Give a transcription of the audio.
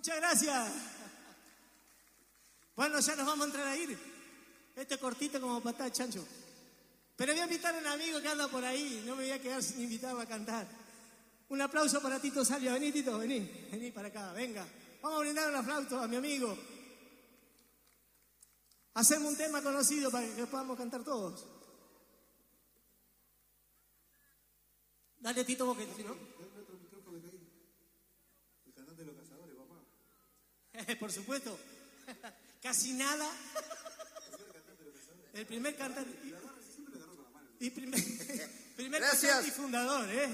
Muchas gracias. Bueno, ya nos vamos a entrar a ir. Este cortito como patada de chancho. Pero voy a invitar a un amigo que anda por ahí. No me voy a quedar sin invitarlo a cantar. Un aplauso para Tito Salvia. Vení, Tito, vení para acá, venga. Vamos a brindar un aplauso a mi amigo. Hacemos un tema conocido para que podamos cantar todos. Dale, Tito, vos que si no. Dame otro micrófono que hay. El cantante de los cazadores, papá. Por supuesto. Casi nada. El primer cantante. Y primer cantante y fundador,